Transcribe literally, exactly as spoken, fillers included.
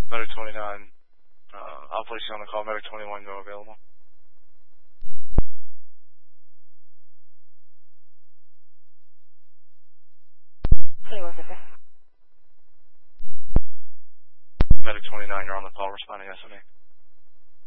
Medic twenty-nine, uh, I'll place you on the call. Medic twenty-one, go available. twenty-one, sir. Medic twenty-nine, you're on the call responding S M A.